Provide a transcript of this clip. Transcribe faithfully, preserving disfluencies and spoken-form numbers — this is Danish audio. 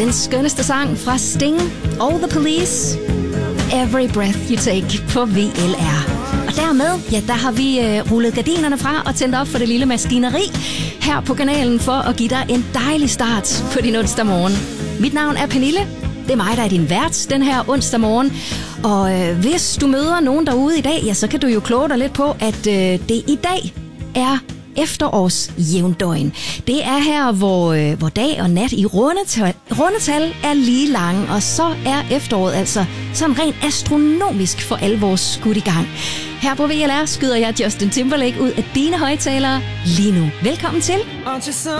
den skønneste sang fra Sting og The Police. Every Breath You Take på V L R. Og dermed, ja, der har vi øh, rullet gardinerne fra og tændt op for det lille maskineri her på kanalen for at give dig en dejlig start på din onsdag morgen. Mit navn er Pernille. Det er mig, der er din vært den her onsdag morgen. Og øh, hvis du møder nogen derude i dag, ja, så kan du jo kloge dig lidt på, at øh, det i dag er efterårs jævndøgn. Det er her, hvor, øh, hvor dag og nat i rundetal, rundetal er lige lange, og så er efteråret altså sådan rent astronomisk for alvor skudt i gang. Her på V L R skyder jeg Justin Timberlake ud af dine højtalere lige nu. Velkommen til. Aren't you